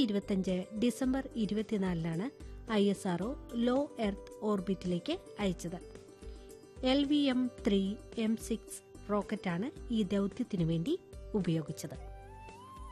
2025 December 24 ISRO low earth ഓർബിറ്റിലേക്ക് അയച്ചത്. LVM-3 M6 റോക്കറ്റാണ് ഈ ദൌത്യത്തിനു വേണ്ടി ഉപയോഗിച്ചത്.